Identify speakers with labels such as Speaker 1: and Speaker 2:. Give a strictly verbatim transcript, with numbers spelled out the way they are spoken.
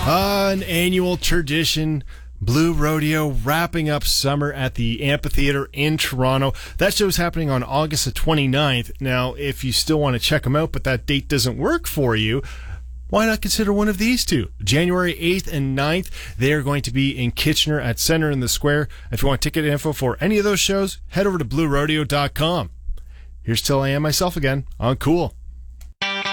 Speaker 1: An annual tradition, Blue Rodeo wrapping up summer at the Amphitheater in Toronto. That show's happening on August the twenty-ninth. Now, if you still want to check them out, but that date doesn't work for you, why not consider one of these two? January eighth and ninth, they are going to be in Kitchener at Center in the Square. If you want ticket info for any of those shows, head over to blue rodeo dot com. Here's Till I Am Myself again on Cool.